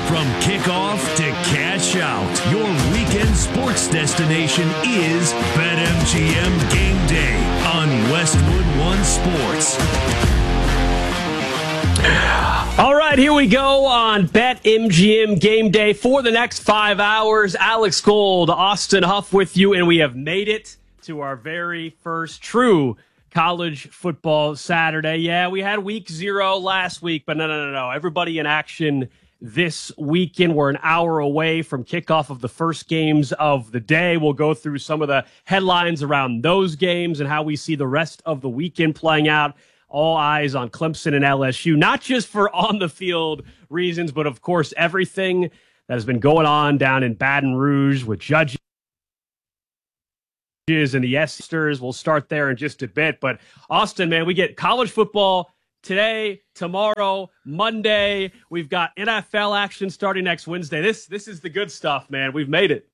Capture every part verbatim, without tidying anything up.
From kickoff to cash out, your weekend sports destination is BetMGM Game Day on Westwood One Sports. All right, here we go on BetMGM Game Day for the next five hours. Alex Gold, Austin Huff with you, and we have made it to our very first true college football Saturday. Yeah, we had week zero last week, but no, no, no, no. Everybody in action this weekend. We're an hour away from kickoff of the first games of the day. We'll go through some of the headlines around those games and how we see the rest of the weekend playing out. All eyes on Clemson and L S U, not just for on-the-field reasons, but, of course, everything that has been going on down in Baton Rouge with judges and the Esters. We'll start there in just a bit. But, Austin, man, we get college football today, tomorrow, Monday. We've got N F L action starting next Wednesday. This, this is the good stuff, man. We've made it.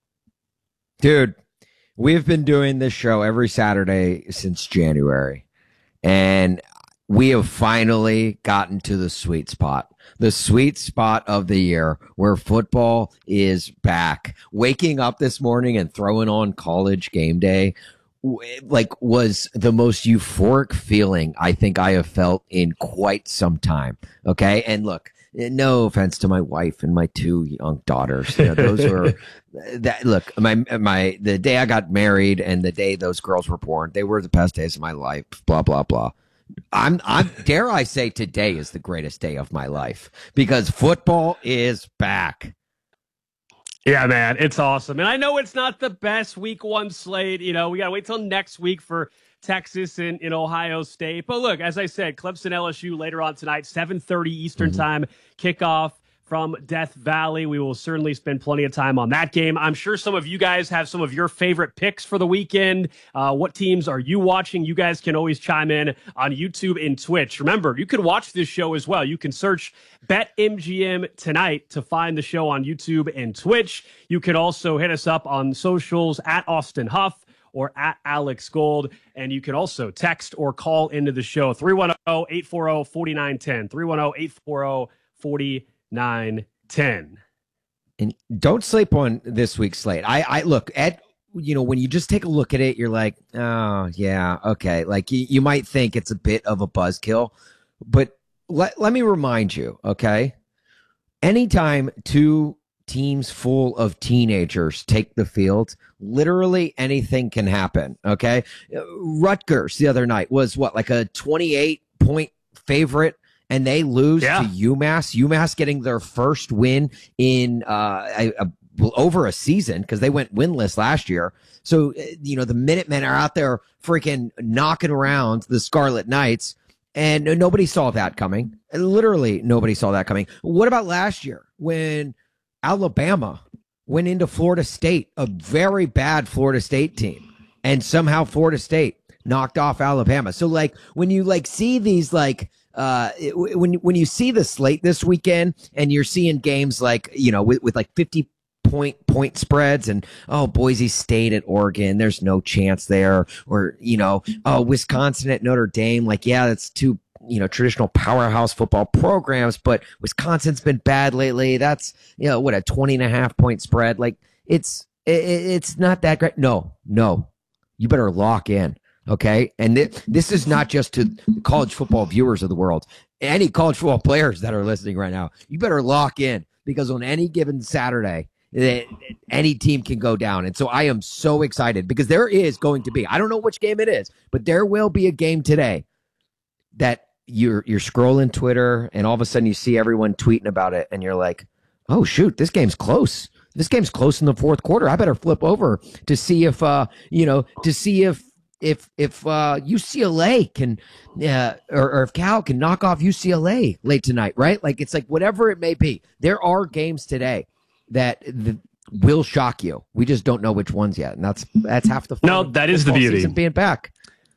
Dude, we've been doing this show every Saturday since January. And we have finally gotten to the sweet spot, the sweet spot of the year where football is back. Waking up this morning and throwing on College Game Day, like, was the most euphoric feeling I think I have felt in quite some time. Okay. And look, no offense to my wife and my two young daughters. You know, those were that. Look, my my the day I got married and the day those girls were born, they were the best days of my life. Blah blah blah. I'm I'm dare I say today is the greatest day of my life because football is back. Yeah, man, it's awesome. And I know it's not the best week one slate. You know, we got to wait till next week for Texas and in Ohio State. But look, as I said, Clemson L S U later on tonight, seven thirty Eastern mm-hmm. time, kickoff from Death Valley. We will certainly spend plenty of time on that game. I'm sure some of you guys have some of your favorite picks for the weekend. Uh, what teams are you watching? You guys can always chime in on YouTube and Twitch. Remember, you can watch this show as well. You can search BetMGM tonight to find the show on YouTube and Twitch. You can also hit us up on socials at Austin Huff or at Alex Gold. And you can also text or call into the show, three one zero, eight four zero, four nine one zero, three one zero, eight four zero, four nine one zero. Nine, ten. And don't sleep on this week's slate. I, I look at, you know, when you just take a look at it, you're like, oh, yeah, okay. Like, you, you might think it's a bit of a buzzkill, but let, let me remind you, okay? Anytime two teams full of teenagers take the field, literally anything can happen, okay? Rutgers the other night was, what, like a twenty-eight point favorite, and they lose yeah. to UMass. UMass getting their first win in uh, a, a, over a season because they went winless last year. So, you know, the Minutemen are out there freaking knocking around the Scarlet Knights, and nobody saw that coming. Literally nobody saw that coming. What about last year when Alabama went into Florida State, a very bad Florida State team, and somehow Florida State knocked off Alabama? So, like, when you, like, see these, like, Uh, it, when when you see the slate this weekend and you're seeing games like, you know, with, with like fifty point point spreads and, oh, Boise State at Oregon, there's no chance there. Or, you know, oh, Wisconsin at Notre Dame. Like, yeah, that's two, you know, traditional powerhouse football programs, but Wisconsin's been bad lately. That's, you know, what, a twenty and a half point spread. Like, it's, it, it's not that great. No, no, you better lock in. Okay. And th- this is not just to college football viewers of the world. Any college football players that are listening right now, you better lock in because on any given Saturday, it, any team can go down. And so I am so excited because there is going to be, I don't know which game it is, but there will be a game today that you're, you're scrolling Twitter and all of a sudden you see everyone tweeting about it. And you're like, oh, shoot, this game's close. This game's close in the fourth quarter. I better flip over to see if, uh, you know, to see if, If if uh, U C L A can, uh, or, or if Cal can knock off U C L A late tonight, right? Like, it's like whatever it may be. There are games today that the, will shock you. We just don't know which ones yet, and that's that's half the fun. No, that is the beauty of being back.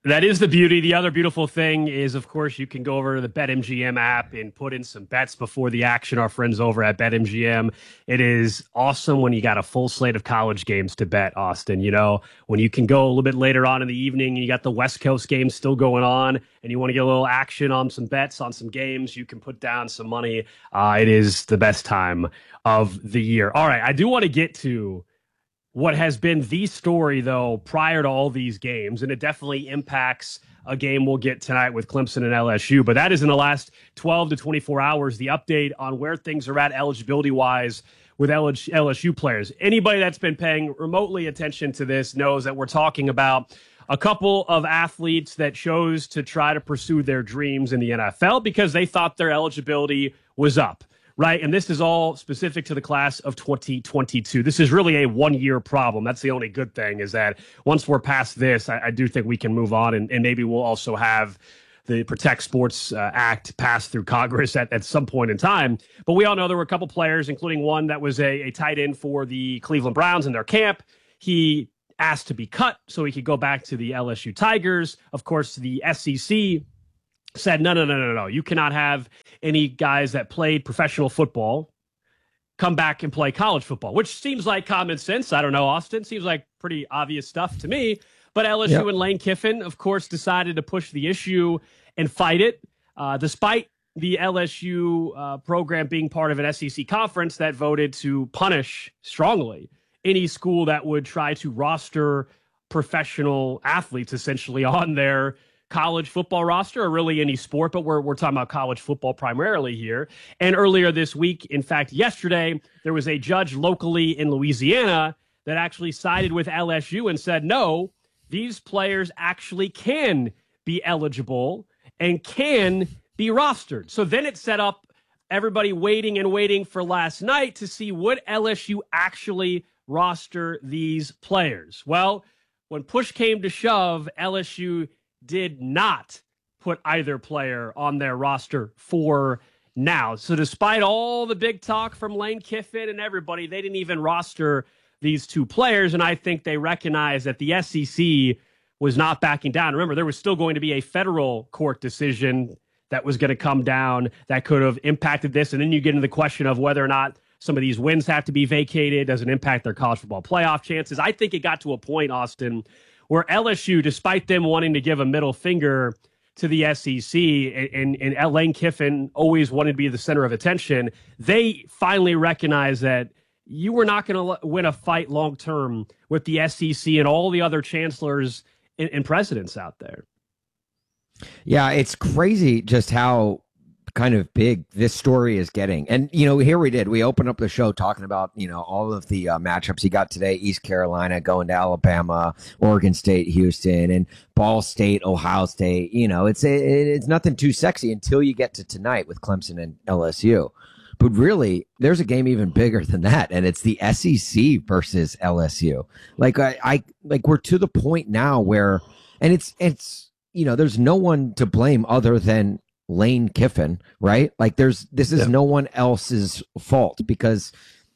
That is the beauty. The other beautiful thing is, of course, you can go over to the BetMGM app and put in some bets before the action. Our friends over at BetMGM. It is awesome when you got a full slate of college games to bet, Austin. You know, when you can go a little bit later on in the evening, you got the West Coast games still going on, and you want to get a little action on some bets on some games, you can put down some money. Uh, it is the best time of the year. All right, I do want to get to what has been the story, though, prior to all these games, and it definitely impacts a game we'll get tonight with Clemson and L S U, but that is in the last twelve to twenty-four hours, the update on where things are at eligibility-wise with L S U players. Anybody that's been paying remotely attention to this knows that we're talking about a couple of athletes that chose to try to pursue their dreams in the N F L because they thought their eligibility was up. Right, and this is all specific to the class of twenty twenty-two. This is really a one-year problem. That's the only good thing, is that once we're past this, I, I do think we can move on, and, and maybe we'll also have the Protect Sports uh, Act passed through Congress at, at some point in time. But we all know there were a couple players, including one that was a, a tight end for the Cleveland Browns in their camp. He asked to be cut so he could go back to the L S U Tigers. Of course, the S E C said, no, no, no, no, no. You cannot have any guys that played professional football come back and play college football, which seems like common sense. I don't know, Austin. Seems like pretty obvious stuff to me. But L S U yep. and Lane Kiffin, of course, decided to push the issue and fight it, uh, despite the L S U uh, program being part of an S E C conference that voted to punish strongly any school that would try to roster professional athletes essentially on their college football roster, or really any sport, but we're we're talking about college football primarily here. And earlier this week, in fact, yesterday, there was a judge locally in Louisiana that actually sided with L S U and said, no, these players actually can be eligible and can be rostered. So then it set up everybody waiting and waiting for last night to see would L S U actually roster these players. Well, when push came to shove, L S U did not put either player on their roster for now. So despite all the big talk from Lane Kiffin and everybody, they didn't even roster these two players. And I think they recognize that the S E C was not backing down. Remember, there was still going to be a federal court decision that was going to come down that could have impacted this. And then you get into the question of whether or not some of these wins have to be vacated. Does it impact their college football playoff chances? I think it got to a point, Austin, where L S U, despite them wanting to give a middle finger to the S E C, and, and, and Lane Kiffin always wanted to be the center of attention, they finally recognized that you were not going to win a fight long-term with the S E C and all the other chancellors and, and presidents out there. Yeah, it's crazy just how kind of big this story is getting. And, you know, here we did. We opened up the show talking about, you know, all of the uh, matchups he got today. East Carolina going to Alabama, Oregon State, Houston, and Ball State, Ohio State. You know, it's it, it's nothing too sexy until you get to tonight with Clemson and L S U. But really, there's a game even bigger than that, and it's the S E C versus L S U. Like I, I like we're to the point now where, and it's it's you know, there's no one to blame other than Lane Kiffin, right? Like there's, this is yeah. no one else's fault because,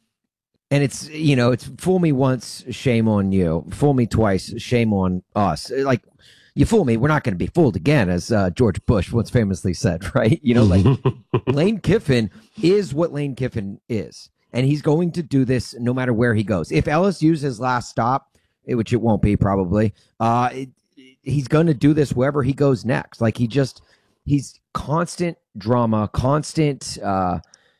and it's, you know, it's fool me once, shame on you. Fool me twice, shame on us. Like you fool me, we're not going to be fooled again, as uh, George Bush once famously said, right? You know, like Lane Kiffin is what Lane Kiffin is. And he's going to do this no matter where he goes. If L S U's his last stop, which it won't be probably, uh, it, he's going to do this wherever he goes next. Like he just, he's constant drama, constant, uh,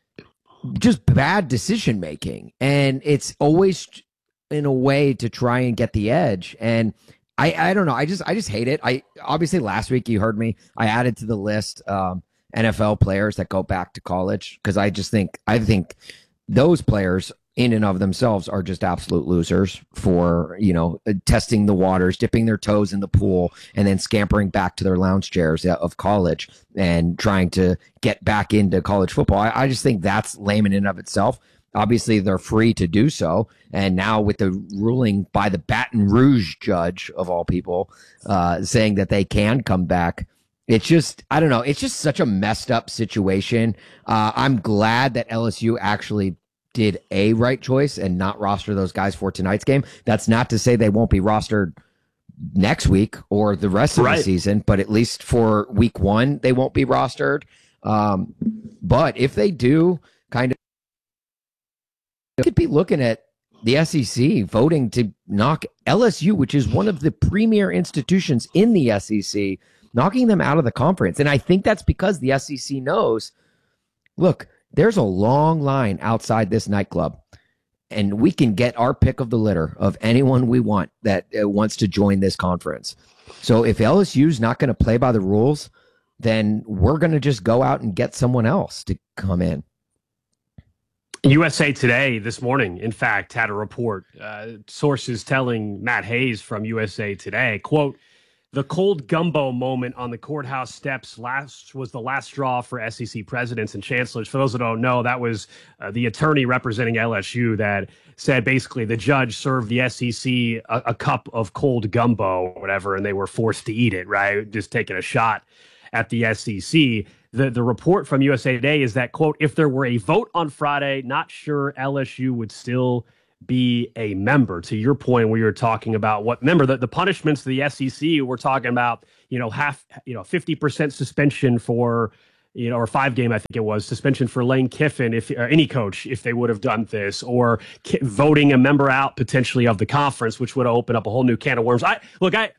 just bad decision making. And it's always in a way to try and get the edge. And I, I don't know. I just, I just hate it. I obviously last week you heard me, I added to the list, um, N F L players that go back to college. Cause I just think, I think those players in and of themselves are just absolute losers for, you know, testing the waters, dipping their toes in the pool, and then scampering back to their lounge chairs of college and trying to get back into college football. I, I just think that's lame in and of itself. Obviously, they're free to do so. And now with the ruling by the Baton Rouge judge, of all people, uh, saying that they can come back, it's just, I don't know, it's just such a messed up situation. Uh, I'm glad that L S U actually did a right choice and not roster those guys for tonight's game. That's not to say they won't be rostered next week or the rest of Right. the season, but at least for week one, they won't be rostered. Um, but if they do, kind of, you could be looking at the S E C voting to knock L S U, which is one of the premier institutions in the S E C, knocking them out of the conference. And I think that's because the S E C knows, look, there's a long line outside this nightclub, and we can get our pick of the litter of anyone we want that uh, wants to join this conference. So if L S U's not going to play by the rules, then we're going to just go out and get someone else to come in. U S A Today this morning, in fact, had a report. Uh, sources telling Matt Hayes from U S A Today, quote, the cold gumbo moment on the courthouse steps last was the last straw for S E C presidents and chancellors. For those that don't know, that was uh, the attorney representing L S U that said basically the judge served the S E C a, a cup of cold gumbo or whatever, and they were forced to eat it, right? Just taking a shot at the S E C. The the report from U S A Today is that, quote, if there were a vote on Friday, not sure L S U would still be a member. To your point, where you're talking about what, remember the, the punishments of the S E C, we're talking about, you know, half, you know, fifty percent suspension for, you know, or five game, I think it was, suspension for Lane Kiffin, if or any coach, if they would have done this, or ki- voting a member out potentially of the conference, which would open up a whole new can of worms. I look, I,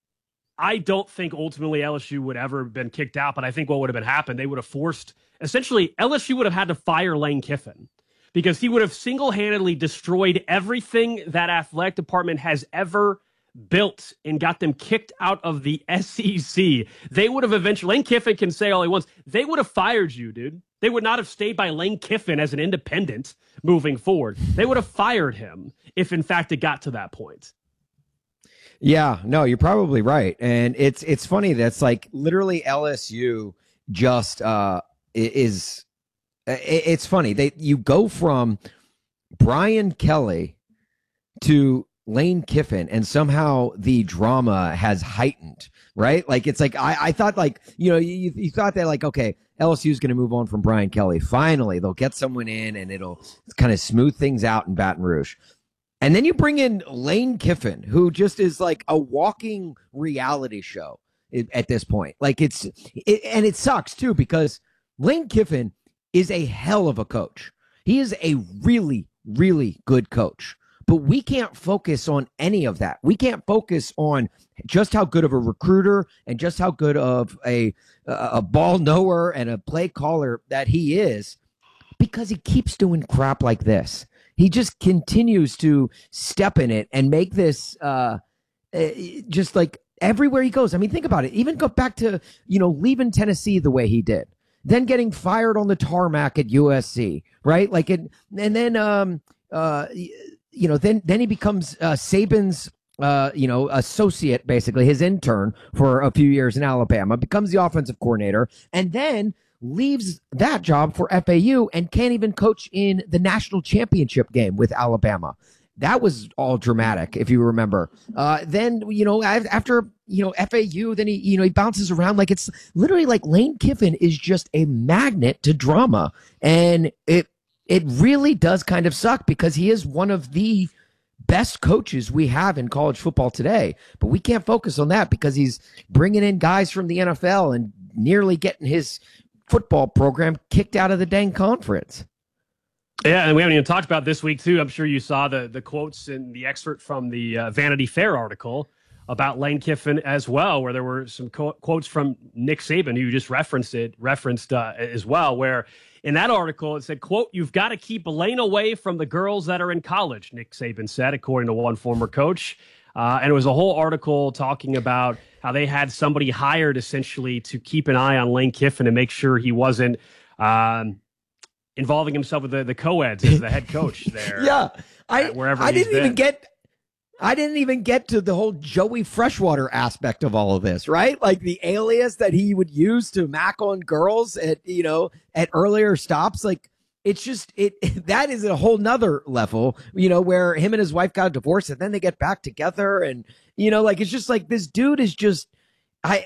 I don't think ultimately L S U would ever have been kicked out, but I think what would have been happened, they would have forced, essentially, L S U would have had to fire Lane Kiffin because he would have single-handedly destroyed everything that athletic department has ever built and got them kicked out of the S E C. They would have eventually, Lane Kiffin can say all he wants, they would have fired you, dude. They would not have stayed by Lane Kiffin as an independent moving forward. They would have fired him if, in fact, it got to that point. Yeah, no, you're probably right. And it's it's funny that's like literally L S U just uh is it's funny. They you go from Brian Kelly to Lane Kiffin and somehow the drama has heightened, right? Like it's like I, I thought like, you know, you, you thought that like, okay, L S U is going to move on from Brian Kelly. Finally, they'll get someone in and it'll kind of smooth things out in Baton Rouge. And then you bring in Lane Kiffin, who just is like a walking reality show at this point. Like it's, it, and it sucks too, because Lane Kiffin is a hell of a coach. He is a really, really good coach, but we can't focus on any of that. We can't focus on just how good of a recruiter and just how good of a, a ball knower and a play caller that he is, because he keeps doing crap like this. He just continues to step in it and make this uh, just like everywhere he goes. I mean, think about it. Even go back to, you know, leaving Tennessee the way he did, then getting fired on the tarmac at U S C, right? Like it, and then, um, uh, you know, then then he becomes uh, Saban's, uh, you know, associate, basically his intern for a few years in Alabama, becomes the offensive coordinator, and then leaves that job for F A U and can't even coach in the national championship game with Alabama. That was all dramatic, if you remember. Uh, then, you know, after, you know, F A U, then he, you know, he bounces around. Like it's literally like Lane Kiffin is just a magnet to drama. And it, it really does kind of suck because he is one of the best coaches we have in college football today. But we can't focus on that because he's bringing in guys from the N F L and nearly getting his football program kicked out of the dang conference. Yeah, and we haven't even talked about this week, too. I'm sure you saw the the quotes in the excerpt from the uh, Vanity Fair article about Lane Kiffin as well, where there were some co- quotes from Nick Saban, who just referenced it, referenced uh, as well, where in that article it said, quote, "You've got to keep Lane away from the girls that are in college," Nick Saban said, according to one former coach. Uh, and it was a whole article talking about how they had somebody hired essentially to keep an eye on Lane Kiffin and make sure he wasn't um, involving himself with the, the co-eds as the head coach there. yeah, I wherever I he's didn't been. even get I didn't even get to the whole Joey Freshwater aspect of all of this, right? Like the alias that he would use to mac on girls at, you know, at earlier stops. Like it's just it that is a whole nother level, you know, where him and his wife got divorced and then they get back together. And, you know, like it's just like this dude is just I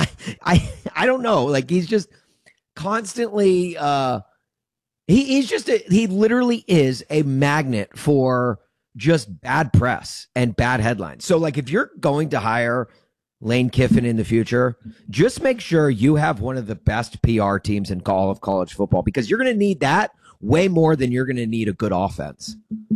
I I don't know. Like he's just constantly uh he, he's just a, he literally is a magnet for just bad press and bad headlines. So, like, if you're going to hire Lane Kiffin in the future, just make sure you have one of the best P R teams in all of college football, because you're going to need that way more than you're going to need a good offense.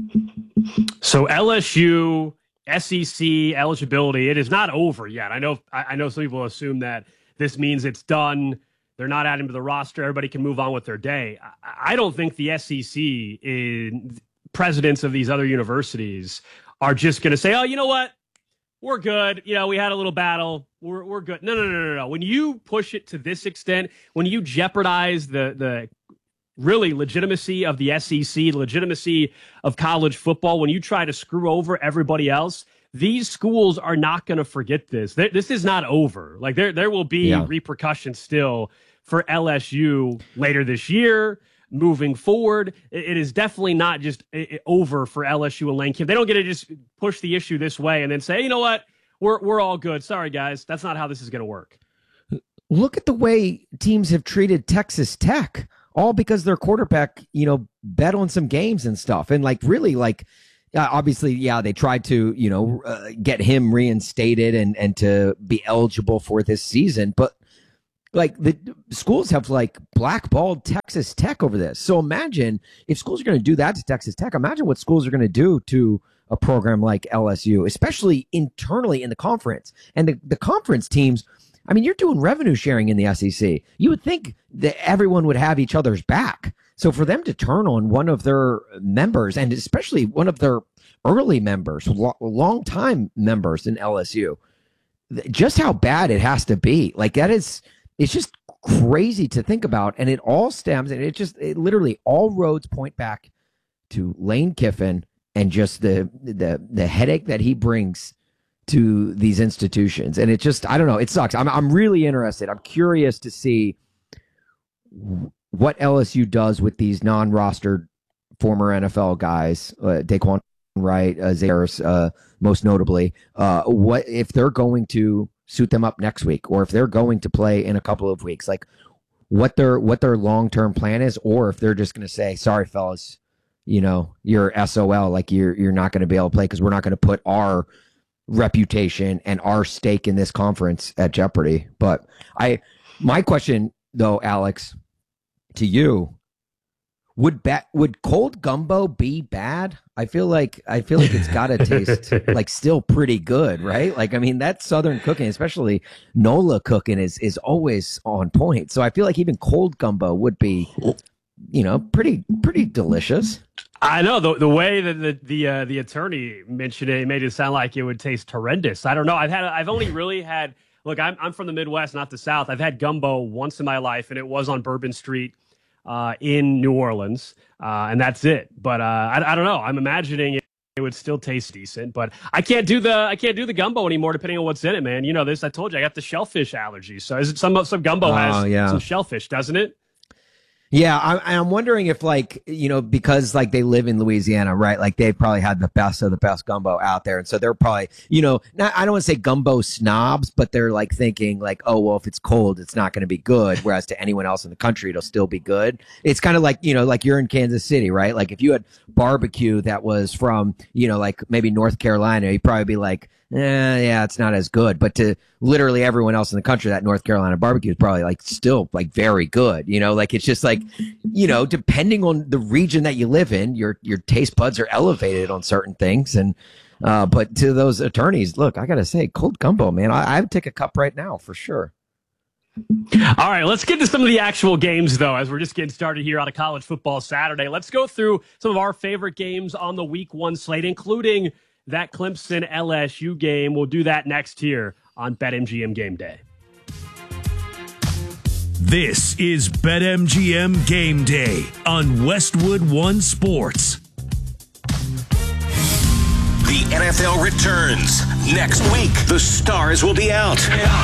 So L S U, S E C eligibility, it is not over yet. I know I know some people assume that this means it's done. They're not adding to the roster. Everybody can move on with their day. I don't think the S E C, in presidents of these other universities, are just going to say, oh, you know what? We're good. You know, we had a little battle. We're we're good. No, no, no, no, no. When you push it to this extent, when you jeopardize the the really legitimacy of the S E C, legitimacy of college football, when you try to screw over everybody else, these schools are not going to forget this. This is not over. Like, there there will be yeah. repercussions still for L S U later this year, moving forward. It is definitely not just over for L S U and Lane Kiffin. They don't get to just push the issue this way and then say, you know what, we're we're all good. Sorry, guys. That's not how this is going to work. Look at the way teams have treated Texas Tech, all because their quarterback, you know, bet on some games and stuff. And, like, really, like, uh, obviously, yeah, they tried to, you know, uh, get him reinstated and, and to be eligible for this season. But, like, the schools have, like, blackballed Texas Tech over this. So imagine if schools are going to do that to Texas Tech. Imagine what schools are going to do to a program like L S U, especially internally in the conference. And the, the conference teams, I mean, you're doing revenue sharing in the S E C. You would think that everyone would have each other's back. So for them to turn on one of their members, and especially one of their early members, long-time members in L S U, just how bad it has to be. Like, that is, it's just crazy to think about. And it all stems, and it just, it literally, all roads point back to Lane Kiffin and just the the the headache that he brings to these institutions. And it just, I don't know, it sucks. I'm I'm really interested. I'm curious to see what L S U does with these non-rostered former N F L guys, uh, Daquan Wright, uh, Zayers, uh, most notably. Uh, what if they're going to suit them up next week, or if they're going to play in a couple of weeks? Like, what their what their long-term plan is, or if they're just going to say, sorry, fellas, you know, you're S O L, like you're you're not going to be able to play because we're not going to put our reputation and our stake in this conference at jeopardy. But I, my question though, Alex, to you, would bet would cold gumbo be bad? I feel like I feel like it's got to taste like still pretty good, right? Like, I mean, that Southern cooking, especially NOLA cooking, is is always on point. So I feel like even cold gumbo would be, you know, pretty pretty delicious. I know the the way that the the uh, the attorney mentioned it, it made it sound like it would taste horrendous. I don't know. I've had I've only really had look. I'm I'm from the Midwest, not the South. I've had gumbo once in my life, and it was on Bourbon Street uh, in New Orleans, uh, and that's it. But uh, I I don't know. I'm imagining it, it would still taste decent, but I can't do the I can't do the gumbo anymore. Depending on what's in it, man. You know this. I told you I got the shellfish allergy. So is it some some gumbo oh, has yeah. some shellfish, doesn't it? Yeah, I, I'm wondering if, like, you know, because, like, they live in Louisiana, right? Like, they've probably had the best of the best gumbo out there. And so they're probably, you know, not, I don't want to say gumbo snobs, but they're, like, thinking, like, oh, well, if it's cold, it's not going to be good. Whereas to anyone else in the country, it'll still be good. It's kind of like, you know, like you're in Kansas City, right? Like, if you had barbecue that was from, you know, like maybe North Carolina, you'd probably be like, eh, yeah, it's not as good. But to literally everyone else in the country, that North Carolina barbecue is probably like still like very good. You know, like it's just like, you know, depending on the region that you live in, your your taste buds are elevated on certain things. And uh, but to those attorneys, look, I gotta say, cold gumbo, man, I, I would take a cup right now for sure. All right, let's get to some of the actual games, though, as we're just getting started here on a college football Saturday. Let's go through some of our favorite games on the week one slate, including that Clemson L S U game. We'll do that next here on BetMGM Game Day. This is BetMGM Game Day on Westwood One Sports. The N F L returns. Next week, the stars will be out.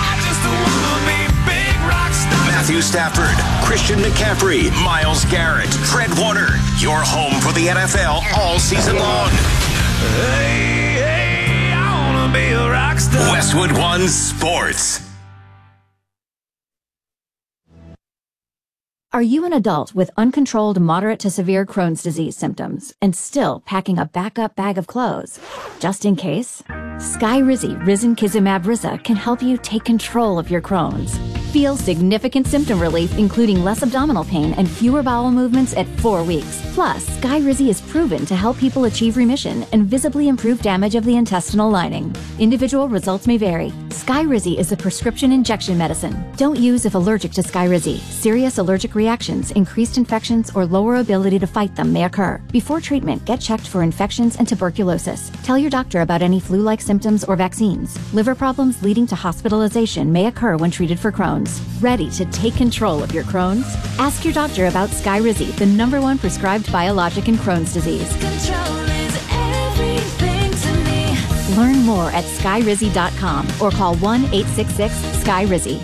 Matthew Stafford, Christian McCaffrey, Myles Garrett, Fred Warner. Your home for the N F L all season long. Hey, hey, I wanna be a rock star. Westwood One Sports. Are you an adult with uncontrolled moderate to severe Crohn's disease symptoms and still packing a backup bag of clothes? Just in case, Skyrizi Risankizumab Riza can help you take control of your Crohn's. Feel significant symptom relief, including less abdominal pain and fewer bowel movements at four weeks. Plus, Skyrizi is proven to help people achieve remission and visibly improve damage of the intestinal lining. Individual results may vary. Skyrizi is a prescription injection medicine. Don't use if allergic to Skyrizi. Serious allergic reactions, increased infections, or lower ability to fight them may occur. Before treatment, get checked for infections and tuberculosis. Tell your doctor about any flu-like symptoms or vaccines. Liver problems leading to hospitalization may occur when treated for Crohn's. Ready to take control of your Crohn's? Ask your doctor about Skyrizi, the number one prescribed biologic in Crohn's disease. Control is everything to me. Learn more at skyrizi dot com or call one eight six six sky rizi.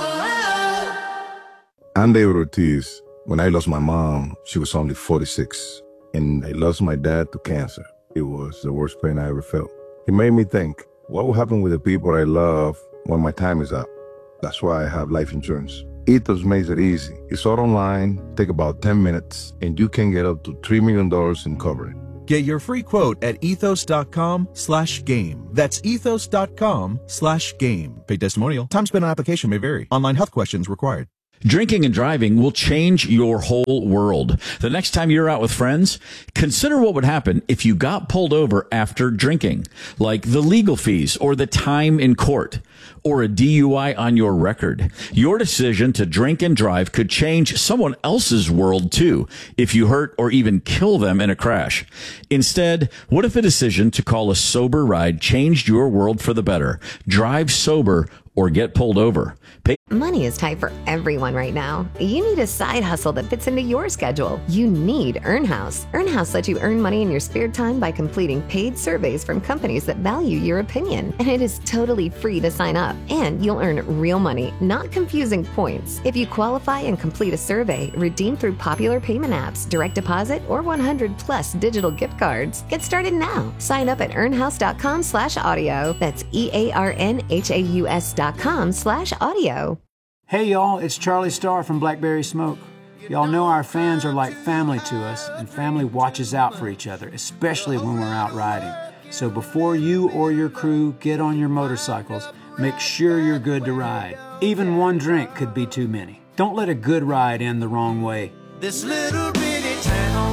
I'm David Ortiz. When I lost my mom, she was only forty-six, and I lost my dad to cancer. It was the worst pain I ever felt. It made me think, what will happen with the people I love when my time is up? That's why I have life insurance. Ethos makes it easy. It's all online, take about ten minutes, and you can get up to three million dollars in coverage. Get your free quote at ethos.com slash game. That's ethos.com slash game. Paid testimonial. Time spent on application may vary. Online health questions required. Drinking and driving will change your whole world. The next time you're out with friends, consider what would happen if you got pulled over after drinking, like the legal fees or the time in court or a D U I on your record. Your decision to drink and drive could change someone else's world too if you hurt or even kill them in a crash. Instead, what if a decision to call a sober ride changed your world for the better? Drive sober or get pulled over. Pay- Money is tight for everyone right now. You need a side hustle that fits into your schedule. You need EarnHouse. EarnHouse lets you earn money in your spare time by completing paid surveys from companies that value your opinion. And it is totally free to sign up. And you'll earn real money, not confusing points. If you qualify and complete a survey, redeem through popular payment apps, direct deposit, or one hundred plus digital gift cards. Get started now. Sign up at earnhouse.com slash audio. That's E-A-R-N-H-A-U-S dot com slash audio. Hey y'all, it's Charlie Starr from Blackberry Smoke. Y'all know our fans are like family to us, and family watches out for each other, especially when we're out riding. So before you or your crew get on your motorcycles, make sure you're good to ride. Even one drink could be too many. Don't let a good ride end the wrong way. This little bitty town,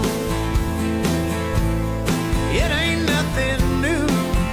it ain't nothing new.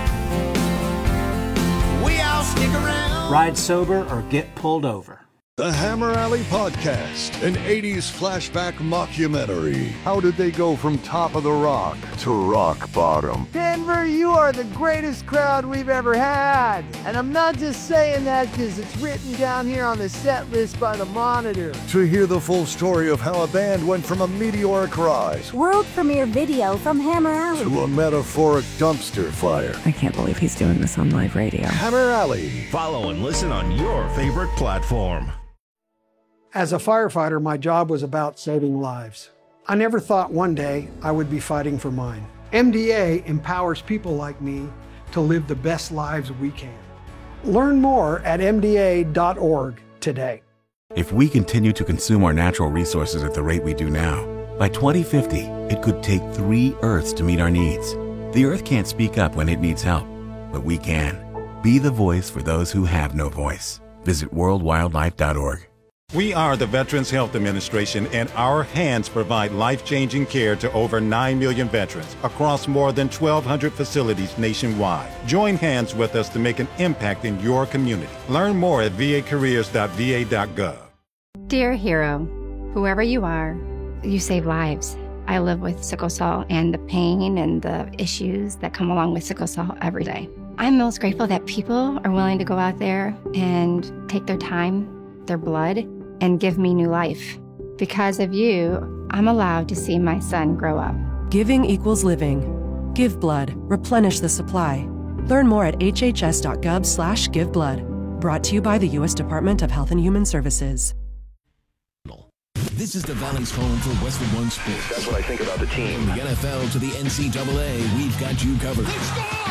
We all stick around. Ride sober or get pulled over. The Hammer Alley Podcast, an eighties flashback mockumentary. How did they go from top of the rock to rock bottom? Denver, you are the greatest crowd we've ever had. And I'm not just saying that because it's written down here on the set list by the Monitor. To hear the full story of how a band went from a meteoric rise, world premiere video from Hammer Alley, to a metaphoric dumpster fire. I can't believe he's doing this on live radio. Hammer Alley. Follow and listen on your favorite platform. As a firefighter, my job was about saving lives. I never thought one day I would be fighting for mine. M D A empowers people like me to live the best lives we can. Learn more at M D A dot org today. If we continue to consume our natural resources at the rate we do now, by twenty fifty, it could take three Earths to meet our needs. The Earth can't speak up when it needs help, but we can. Be the voice for those who have no voice. Visit world wildlife dot org. We are the Veterans Health Administration, and our hands provide life-changing care to over nine million veterans across more than twelve hundred facilities nationwide. Join hands with us to make an impact in your community. Learn more at v a careers dot v a dot gov. Dear hero, whoever you are, you save lives. I live with sickle cell and the pain and the issues that come along with sickle cell every day. I'm most grateful that people are willing to go out there and take their time, their blood, and give me new life. Because of you, I'm allowed to see my son grow up. Giving equals living. Give blood. Replenish the supply. Learn more at h h s dot gov slash give blood. Brought to you by the U S Department of Health and Human Services. This is the Valley's home for Westwood One Sports. That's what I think about the team. From the N F L to the N C double A, we've got you covered.